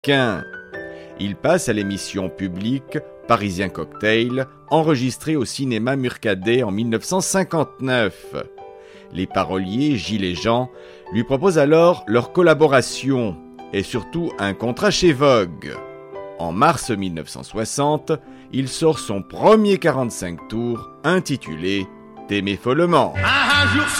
américain. Il passe à l'émission publique Parisien Cocktail, enregistrée au cinéma Murcadet en 1959. Les paroliers Gilles et Jean lui proposent alors leur collaboration et surtout un contrat chez Vogue. En mars 1960, il sort son premier 45 tours intitulé « T'aimer follement ». Un jour